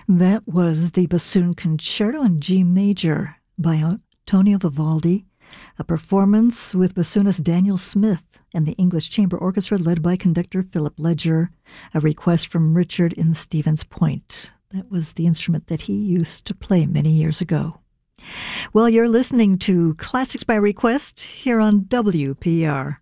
That was the Bassoon Concerto in G major by Antonio Vivaldi, a performance with bassoonist Daniel Smith and the English Chamber Orchestra led by conductor Philip Ledger, a request from Richard in Stevens Point. That was the instrument that he used to play many years ago. Well, you're listening to Classics by Request here on WPR.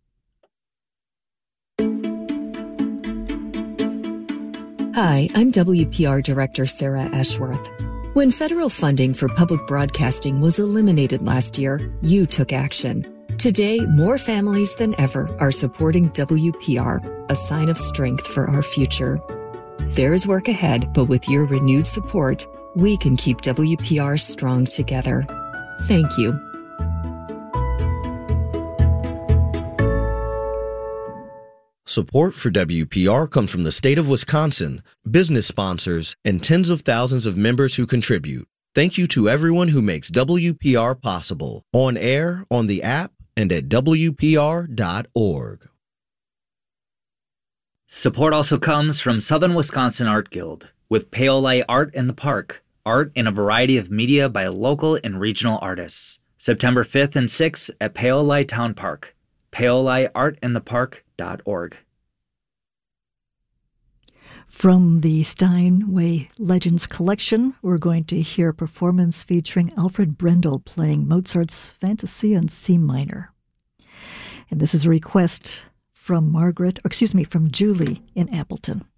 Hi, I'm WPR Director Sarah Ashworth. When federal funding for public broadcasting was eliminated last year, you took action. Today, more families than ever are supporting WPR, a sign of strength for our future. There's work ahead, but with your renewed support, we can keep WPR strong together. Thank you. Support for WPR comes from the state of Wisconsin, business sponsors, and tens of thousands of members who contribute. Thank you to everyone who makes WPR possible, on air, on the app, and at WPR.org. Support also comes from Southern Wisconsin Art Guild, with Paoli Art in the Park, art in a variety of media by local and regional artists. September 5th and 6th at Paoli Town Park. PaoliArtInThePark.org. From the Steinway Legends collection, we're going to hear a performance featuring Alfred Brendel playing Mozart's Fantasia in C minor. And this is a request from from Julie in Appleton.